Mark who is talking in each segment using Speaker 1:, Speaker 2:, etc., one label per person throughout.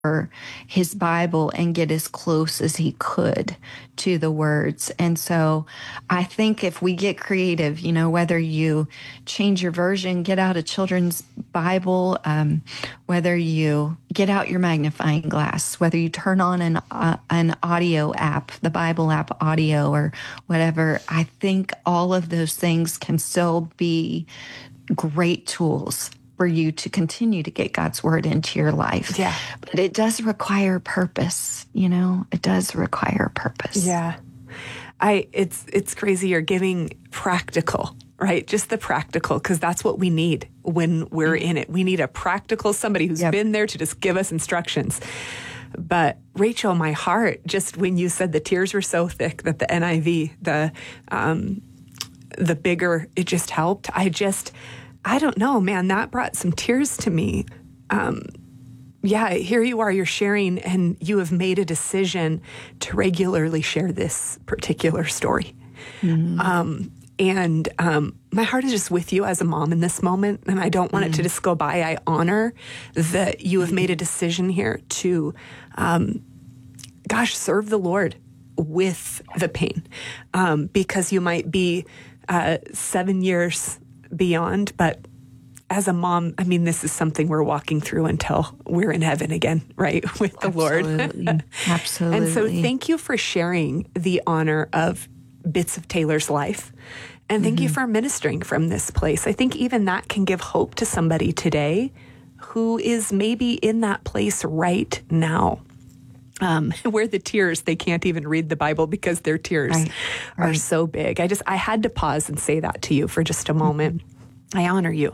Speaker 1: his Bible and get as close as he could to the words. And so I think if we get creative, whether you change your version, get out a children's Bible, whether you get out your magnifying glass, whether you turn on an audio app, the Bible app audio or whatever, I think all of those things can still be great tools for you to continue to get God's word into your life.
Speaker 2: Yeah.
Speaker 1: But it does require purpose, it does require purpose.
Speaker 2: Yeah. It's crazy. You're giving practical, right? Just the practical, because that's what we need when we're in it. We need a practical, somebody who's been there to just give us instructions. But Rachel, my heart, just when you said the tears were so thick that the NIV, the bigger, it just helped. I don't know, man, that brought some tears to me. Here you are, you're sharing, and you have made a decision to regularly share this particular story. Mm-hmm. My heart is just with you as a mom in this moment, and I don't want it to just go by. I honor that you have made a decision here to, serve the Lord with the pain, because you might be 7 years beyond, but as a mom, this is something we're walking through until we're in heaven again, right? With the Lord.
Speaker 1: Absolutely.
Speaker 2: And so thank you for sharing the honor of bits of Taylor's life. And thank you for ministering from this place. I think even that can give hope to somebody today who is maybe in that place right now. Where the tears, they can't even read the Bible because their tears are so big. I had to pause and say that to you for just a moment. I honor you.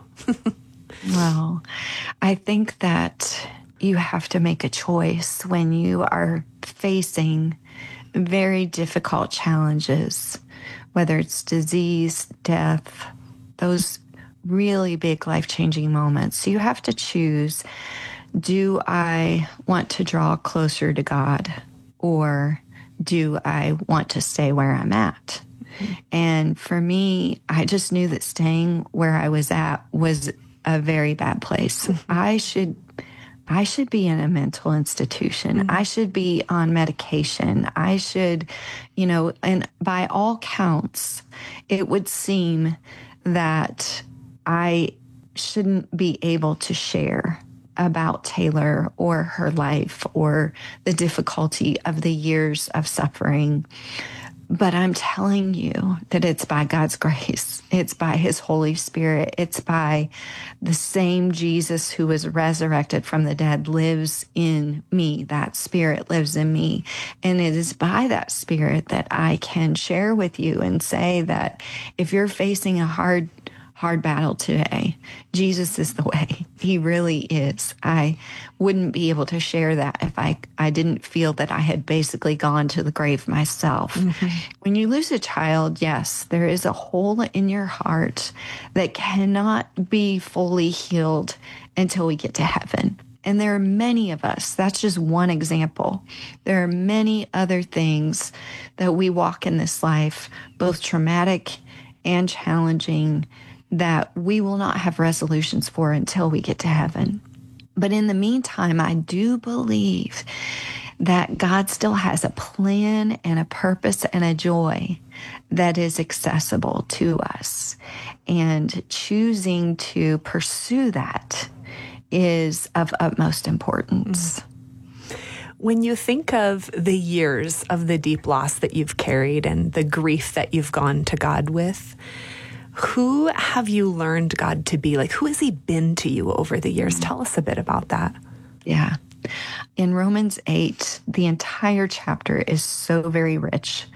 Speaker 1: Well, I think that you have to make a choice when you are facing very difficult challenges, whether it's disease, death, those really big life-changing moments. You have to choose, do I want to draw closer to God, or do I want to stay where I'm at? And for me, I just knew that staying where I was at was a very bad place. I should be in a mental institution. I should be on medication. I should, and by all counts, it would seem that I shouldn't be able to share about Taylor or her life or the difficulty of the years of suffering. But I'm telling you that it's by God's grace. It's by his Holy Spirit. It's by the same Jesus who was resurrected from the dead lives in me. That Spirit lives in me. And it is by that Spirit that I can share with you and say that if you're facing a hard battle today, Jesus is the way. He really is. I wouldn't be able to share that if I didn't feel that I had basically gone to the grave myself. When you lose a child, yes, there is a hole in your heart that cannot be fully healed until we get to heaven. And there are many of us, that's just one example. There are many other things that we walk in this life, both traumatic and challenging, that we will not have resolutions for until we get to heaven. But in the meantime, I do believe that God still has a plan and a purpose and a joy that is accessible to us. And choosing to pursue that is of utmost importance.
Speaker 2: When you think of the years of the deep loss that you've carried and the grief that you've gone to God with, who have you learned God to be? Like, who has he been to you over the years? Tell us a bit about that.
Speaker 1: Yeah. In Romans 8, the entire chapter is so very rich.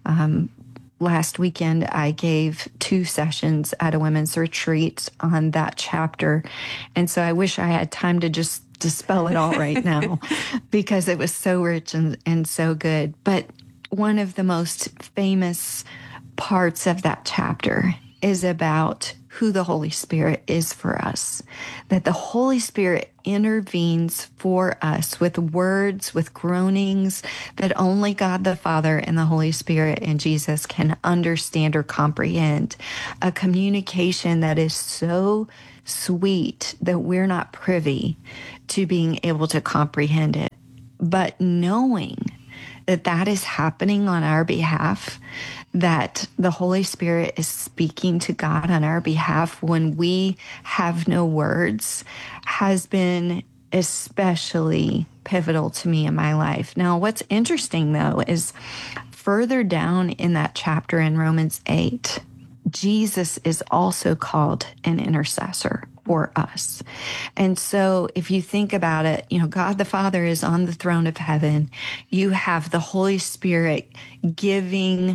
Speaker 1: Last weekend, I gave 2 sessions at a women's retreat on that chapter. And so I wish I had time to just dispel it all right now because it was so rich and so good. But one of the most famous parts of that chapter is about who the Holy Spirit is for us, that the Holy Spirit intervenes for us with words, with groanings that only God the Father and the Holy Spirit and Jesus can understand or comprehend, a communication that is so sweet that we're not privy to being able to comprehend it. But knowing that that is happening on our behalf, that the Holy Spirit is speaking to God on our behalf when we have no words, has been especially pivotal to me in my life. Now, what's interesting, though, is further down in that chapter in Romans 8, Jesus is also called an intercessor for us. And so if you think about it, God the Father is on the throne of heaven. You have the Holy Spirit giving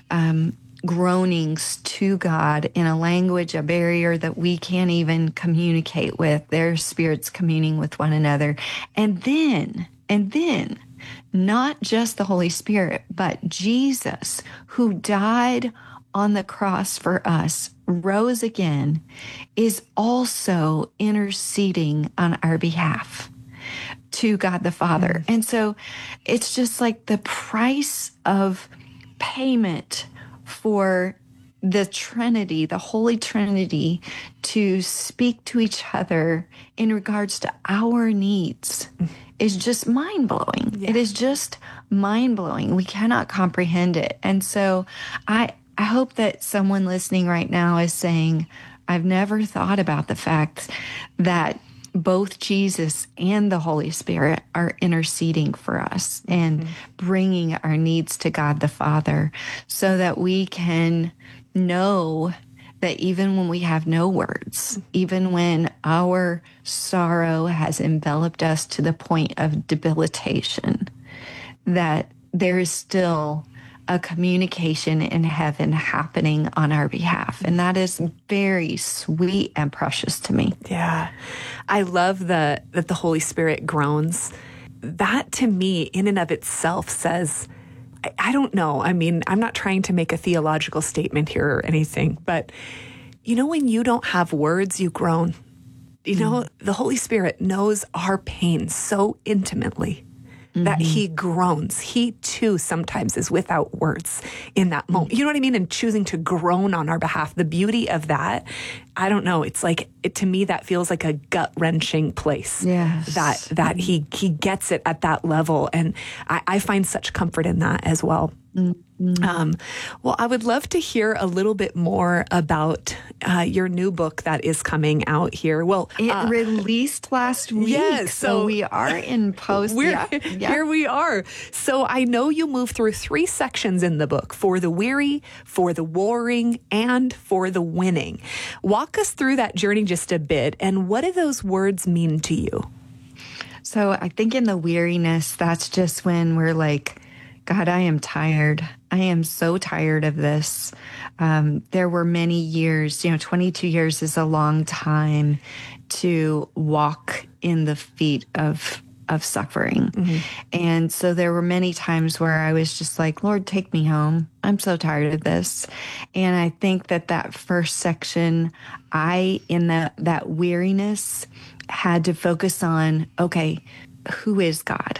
Speaker 1: groanings to God in a language, a barrier that we can't even communicate with. Their spirits communing with one another. And then, not just the Holy Spirit, but Jesus, who died on the cross for us, rose again, is also interceding on our behalf to God the Father. And so it's just like the price of payment for the Trinity, the Holy Trinity, to speak to each other in regards to our needs is just mind-blowing. Yeah. It is just mind-blowing. We cannot comprehend it. And so I hope that someone listening right now is saying, I've never thought about the fact that both Jesus and the Holy Spirit are interceding for us and bringing our needs to God the Father so that we can know that even when we have no words, even when our sorrow has enveloped us to the point of debilitation, that there is still a communication in heaven happening on our behalf. And that is very sweet and precious to me.
Speaker 2: Yeah. I love that the Holy Spirit groans. That to me, in and of itself, says, I don't know. I mean, I'm not trying to make a theological statement here or anything, but when you don't have words, you groan. The Holy Spirit knows our pain so intimately that he groans. He too sometimes is without words in that moment. You know what I mean? And choosing to groan on our behalf. The beauty of that, I don't know. It's like, to me, that feels like a gut-wrenching place.
Speaker 1: Yes.
Speaker 2: That he gets it at that level. And I find such comfort in that as well. Well, I would love to hear a little bit more about your new book that is coming out here. Well,
Speaker 1: it released last week.
Speaker 2: Yes,
Speaker 1: so we are in post.
Speaker 2: Here we are. So I know you move through 3 sections in the book: for the weary, for the warring, and for the winning. Walk us through that journey just a bit, and what do those words mean to you?
Speaker 1: So I think in the weariness, that's just when we're like, God, I am tired. I am so tired of this. There were many years, 22 years is a long time to walk in the feet of suffering. And so there were many times where I was just like, Lord, take me home. I'm so tired of this. And I think that first section, in that weariness, had to focus on, okay, who is God?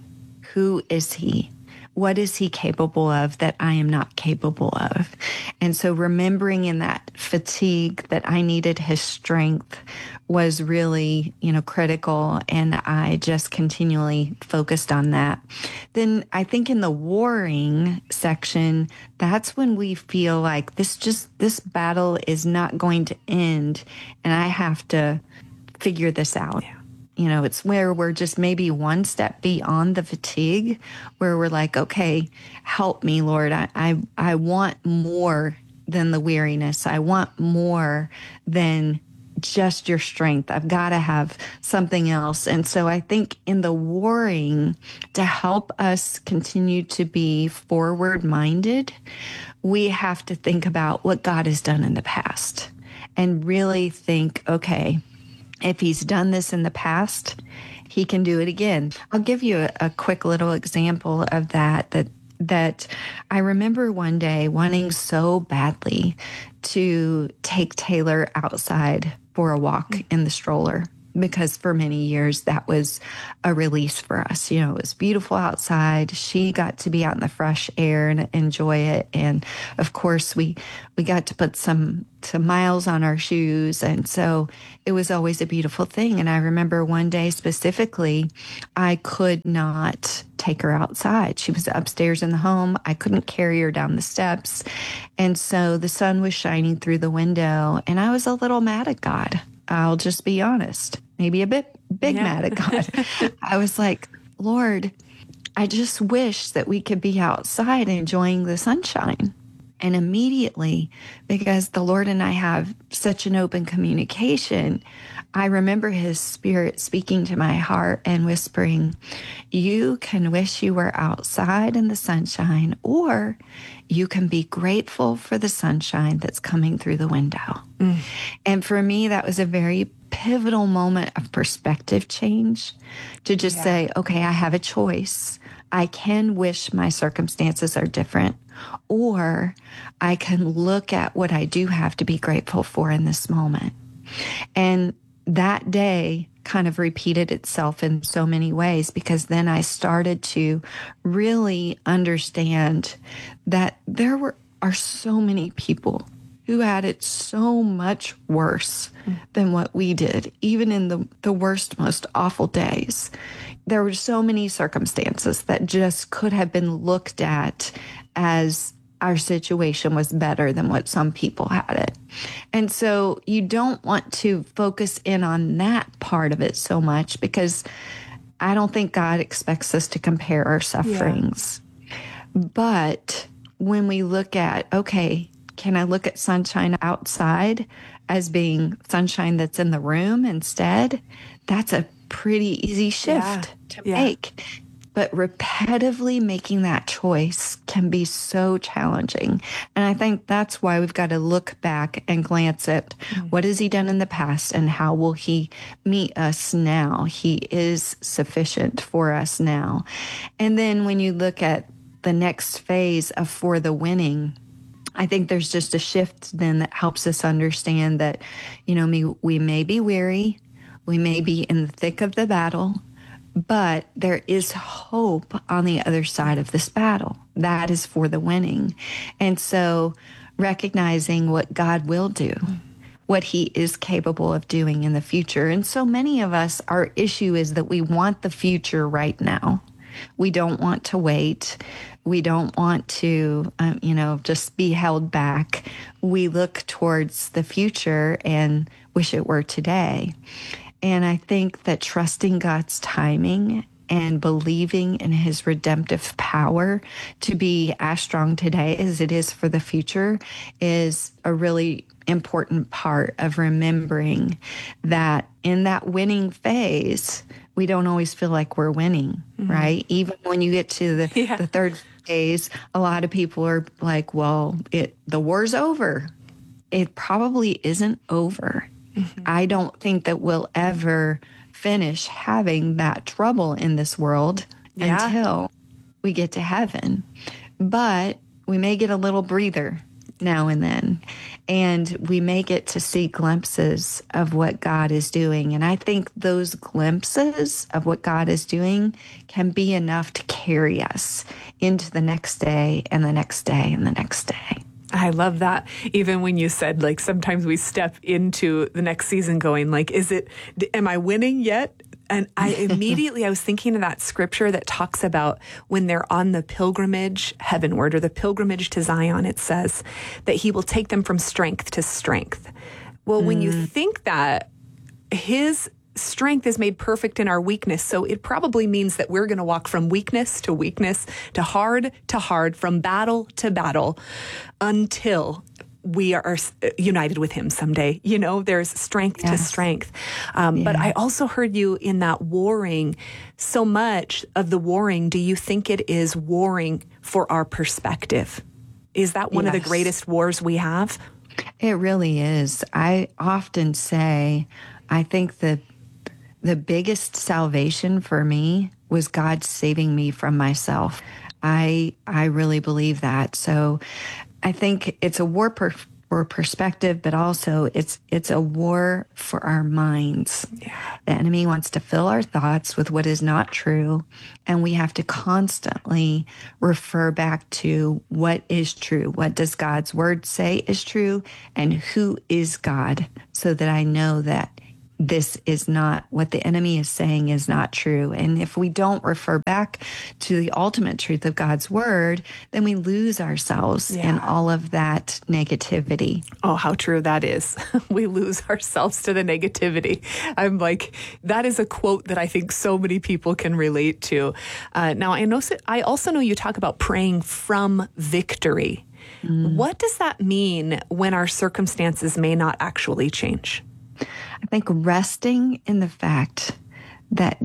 Speaker 1: Who is he? What is he capable of that I am not capable of? And so remembering in that fatigue that I needed his strength was really, critical. And I just continually focused on that. Then I think in the warring section, that's when we feel like this battle is not going to end. And I have to figure this out. Yeah. It's where we're just maybe one step beyond the fatigue, where we're like, okay, help me, Lord. I want more than the weariness. I want more than just your strength. I've got to have something else. And so I think in the warring, to help us continue to be forward minded, we have to think about what God has done in the past and really think, okay, if he's done this in the past, he can do it again. I'll give you a quick little example of that I remember one day wanting so badly to take Taylor outside for a walk in the stroller. because for many years that was a release for us. You know, it was beautiful outside. She got to be out in the fresh air and enjoy it. And of course we got to put some miles on our shoes. And so it was always a beautiful thing. And I remember one day specifically, I could not take her outside. She was upstairs in the home. I couldn't carry her down the steps. And so the sun was shining through the window and I was a little mad at God. I'll just be honest, maybe a bit big mad at God. I was like, Lord, I just wish that we could be outside enjoying the sunshine. And immediately, because the Lord and I have such an open communication, I remember his spirit speaking to my heart and whispering, you can wish you were outside in the sunshine, or you can be grateful for the sunshine that's coming through the window. And for me, that was a very pivotal moment of perspective change to just say, okay, I have a choice. I can wish my circumstances are different, or I can look at what I do have to be grateful for in this moment. And that day kind of repeated itself in so many ways, because then I started to really understand that are so many people who had it so much worse than what we did, even in the worst, most awful days. There were so many circumstances that just could have been looked at as our situation was better than what some people had it. And so you don't want to focus in on that part of it so much, because I don't think God expects us to compare our sufferings. But when we look at, okay, can I look at sunshine outside as being sunshine that's in the room instead? That's a pretty easy shift to make. But repetitively making that choice can be so challenging. And I think that's why we've got to look back and glance at what has he done in the past and how will he meet us now? He is sufficient for us now. And then when you look at the next phase of for the winning, I think there's just a shift then that helps us understand that, you know, we may be weary, we may be in the thick of the battle, but there is hope on the other side of this battle. That is for the winning. And so recognizing what God will do, what he is capable of doing in the future. And so many of us, our issue is that we want the future right now. We don't want to wait. We don't want to, just be held back. We look towards the future and wish it were today. And I think that trusting God's timing and believing in his redemptive power to be as strong today as it is for the future is a really important part of remembering that in that winning phase, we don't always feel like we're winning, right? Even when you get to the third phase, a lot of people are like, well, the war's over. It probably isn't over. I don't think that we'll ever finish having that trouble in this world until we get to heaven. But we may get a little breather now and then, and we may get to see glimpses of what God is doing. And I think those glimpses of what God is doing can be enough to carry us into the next day and the next day and the next day.
Speaker 2: I love that. Even when you said, like, sometimes we step into the next season going, like, am I winning yet? And I was thinking of that scripture that talks about when they're on the pilgrimage heavenward, or the pilgrimage to Zion. It says that he will take them from strength to strength. Well, when you think that, his strength is made perfect in our weakness. So it probably means that we're going to walk from weakness, to hard, from battle to battle, until we are united with him someday. You know, there's strength to strength. But I also heard you in that warring. So much of the warring, do you think it is warring for our perspective? Is that one of the greatest wars we have?
Speaker 1: It really is. I often say, I think that the biggest salvation for me was God saving me from myself. I really believe that. So I think it's a war for perspective, but also it's a war for our minds.
Speaker 2: Yeah.
Speaker 1: The enemy wants to fill our thoughts with what is not true, and we have to constantly refer back to what is true. What does God's word say is true, and who is God, so that I know that this is not what the enemy is saying is not true. And if we don't refer back to the ultimate truth of God's word, then we lose ourselves in all of that negativity.
Speaker 2: Oh, how true that is. We lose ourselves to the negativity. I'm like, that is a quote that I think so many people can relate to. Now, I also know you talk about praying from victory. What does that mean when our circumstances may not actually change?
Speaker 1: I think resting in the fact that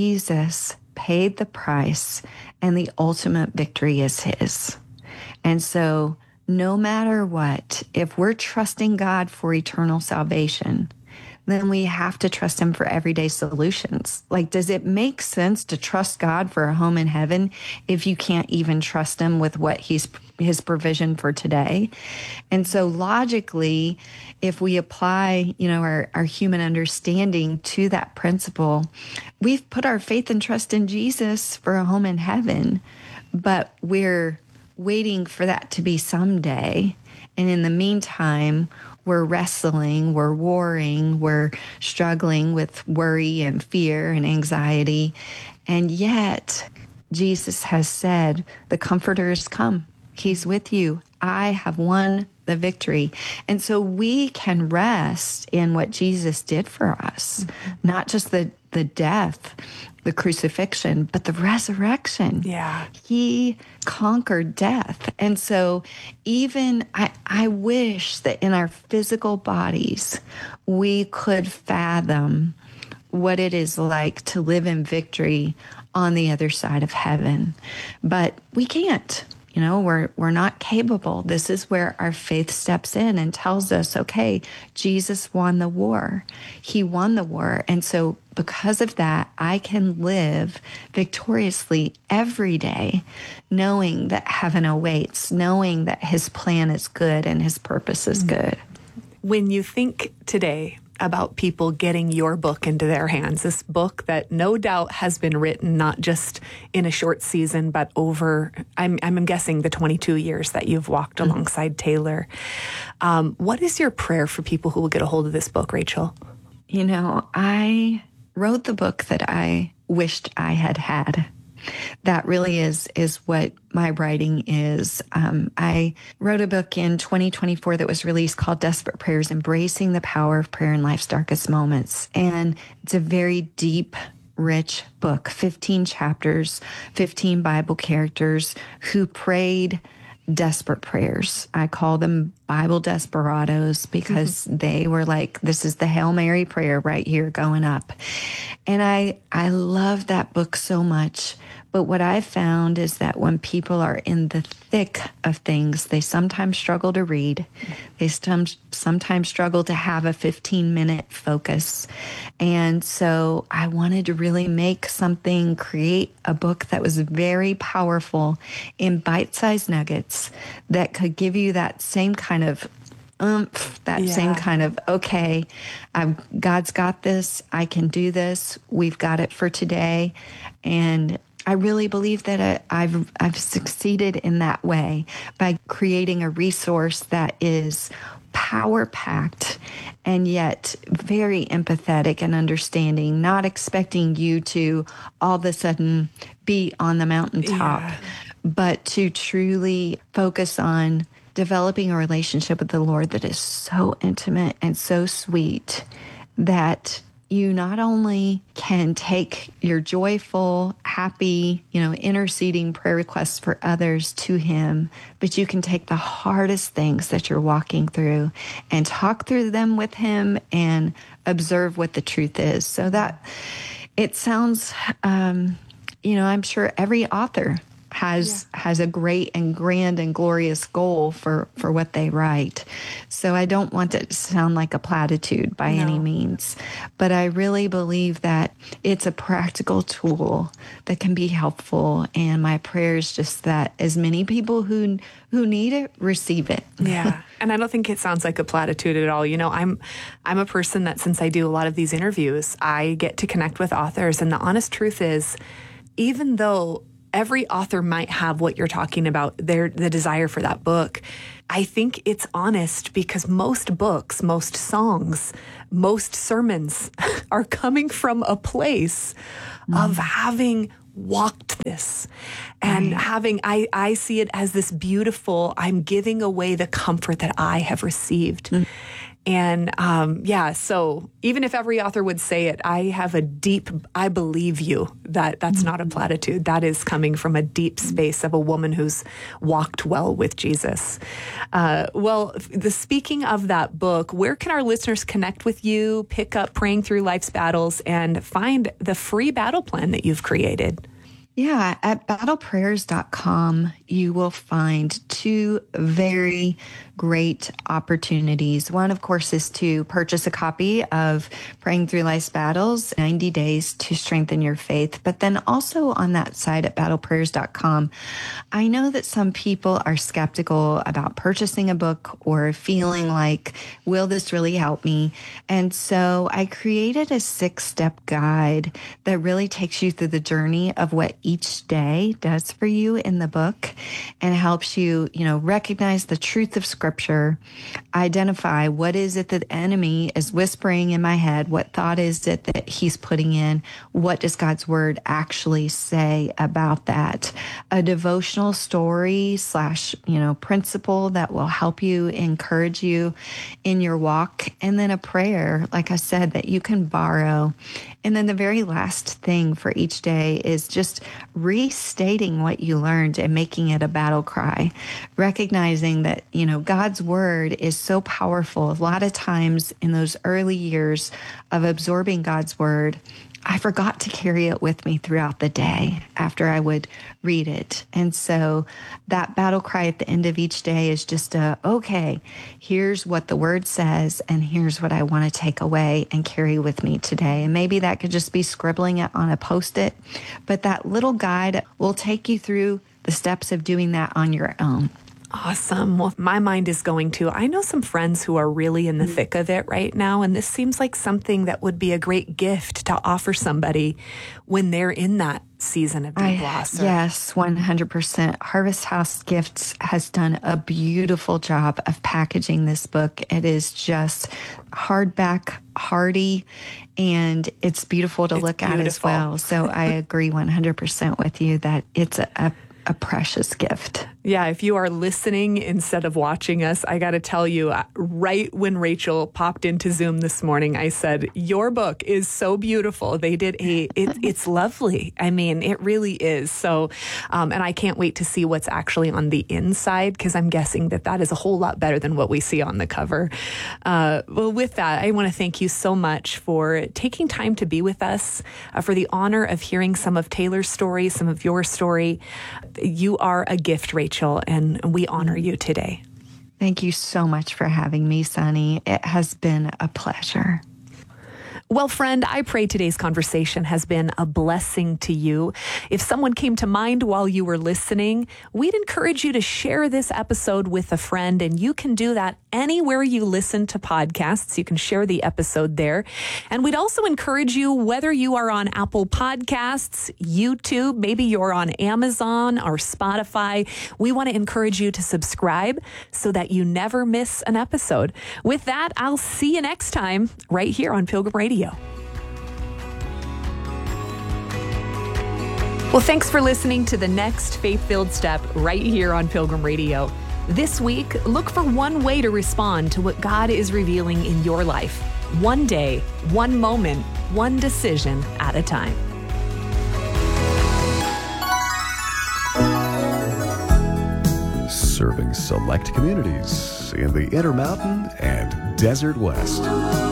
Speaker 1: Jesus paid the price and the ultimate victory is his. And so no matter what, if we're trusting God for eternal salvation, then we have to trust him for everyday solutions. Like, does it make sense to trust God for a home in heaven if you can't even trust him with what his provision for today? And so logically, if we apply, our human understanding to that principle, we've put our faith and trust in Jesus for a home in heaven, but we're waiting for that to be someday. And in the meantime, we're wrestling, we're warring, we're struggling with worry and fear and anxiety. And yet, Jesus has said, the Comforter has come. He's with you. I have won the victory. And so we can rest in what Jesus did for us, not just the death, the crucifixion, but the resurrection.
Speaker 2: Yeah.
Speaker 1: He conquered death. And so even I wish that in our physical bodies, we could fathom what it is like to live in victory on the other side of heaven. But we can't. We're not capable. This is where our faith steps in and tells us, okay, Jesus won the war. He won the war. And so because of that, I can live victoriously every day, knowing that heaven awaits, knowing that his plan is good and his purpose is good.
Speaker 2: When you think today about people getting your book into their hands, this book that no doubt has been written not just in a short season, but over, I'm guessing, the 22 years that you've walked alongside Taylor. What is your prayer for people who will get a hold of this book, Rachel?
Speaker 1: I wrote the book that I wished I had had. That really is what my writing is. I wrote a book in 2024 that was released called Desperate Prayers, Embracing the Power of Prayer in Life's Darkest Moments. And it's a very deep, rich book, 15 chapters, 15 Bible characters who prayed desperate prayers. I call them Bible desperados because they were like, this is the Hail Mary prayer right here going up. And I love that book so much. But what I've found is that when people are in the thick of things, they sometimes struggle to read. They sometimes struggle to have a 15-minute focus. And so I wanted to really create a book that was very powerful in bite-sized nuggets that could give you that same kind of same kind of, okay, God's got this. I can do this. We've got it for today. And I really believe that I've succeeded in that way by creating a resource that is power-packed and yet very empathetic and understanding, not expecting you to all of a sudden be on the mountaintop, but to truly focus on developing a relationship with the Lord that is so intimate and so sweet that you not only can take your joyful, happy, interceding prayer requests for others to him, but you can take the hardest things that you're walking through and talk through them with him and observe what the truth is. So that it sounds, I'm sure every author has a great and grand and glorious goal for what they write. So I don't want it to sound like a platitude by any means, but I really believe that it's a practical tool that can be helpful. And my prayer is just that as many people who need it receive it.
Speaker 2: Yeah. And I don't think it sounds like a platitude at all. You know, I'm a person that, since I do a lot of these interviews, I get to connect with authors. And the honest truth is, even though every author might have what you're talking about, the desire for that book, I think it's honest, because most books, most songs, most sermons are coming from a place of having walked this and having, I see it as this beautiful, I'm giving away the comfort that I have received. And so even if every author would say it, I believe you that's not a platitude. That is coming from a deep space of a woman who's walked well with Jesus. Speaking of that book, where can our listeners connect with you, pick up Praying Through Life's Battles, and find the free battle plan that you've created?
Speaker 1: Yeah, at battleprayers.com, you will find two very great opportunities. One, of course, is to purchase a copy of Praying Through Life's Battles, 90 Days to Strengthen Your Faith. But then also on that site at battleprayers.com, I know that some people are skeptical about purchasing a book or feeling like, will this really help me? And so I created a 6-step guide that really takes you through the journey of what each day does for you in the book and helps you, recognize the truth of Scripture, identify what is it that the enemy is whispering in my head, what thought is it that he's putting in, what does God's word actually say about that, a devotional story / principle that will help you, encourage you in your walk, and then a prayer, like I said, that you can borrow. And then the very last thing for each day is just restating what you learned and making it a battle cry, recognizing that, God's word is so powerful. A lot of times in those early years of absorbing God's word, I forgot to carry it with me throughout the day after I would read it. And so that battle cry at the end of each day is just okay, here's what the word says, and here's what I want to take away and carry with me today. And maybe that could just be scribbling it on a Post-it, but that little guide will take you through the steps of doing that on your own.
Speaker 2: Awesome. Well, my mind is going to, I know some friends who are really in the thick of it right now, and this seems like something that would be a great gift to offer somebody when they're in that season of deep loss.
Speaker 1: Yes, 100%. Harvest House Gifts has done a beautiful job of packaging this book. It is just hardback, hardy, and it's beautiful to look at as well. So I agree 100% with you that it's a precious gift.
Speaker 2: Yeah, if you are listening instead of watching us, I got to tell you, right when Rachel popped into Zoom this morning, I said, your book is so beautiful. They did it's lovely. I mean, it really is. So, and I can't wait to see what's actually on the inside, because I'm guessing that is a whole lot better than what we see on the cover. Well, with that, I want to thank you so much for taking time to be with us, for the honor of hearing some of Taylor's story, some of your story. You are a gift, Rachel, and we honor you today.
Speaker 1: Thank you so much for having me, Sunny. It has been a pleasure.
Speaker 2: Well, friend, I pray today's conversation has been a blessing to you. If someone came to mind while you were listening, we'd encourage you to share this episode with a friend, and you can do that anywhere you listen to podcasts. You can share the episode there. And we'd also encourage you, whether you are on Apple Podcasts, YouTube, maybe you're on Amazon or Spotify, we want to encourage you to subscribe so that you never miss an episode. With that, I'll see you next time right here on Pilgrim Radio. Well, thanks for listening to the next Faith-Filled Step right here on Pilgrim Radio. This week, look for one way to respond to what God is revealing in your life. One day, one moment, one decision at a time.
Speaker 3: Serving select communities in the Intermountain and Desert West.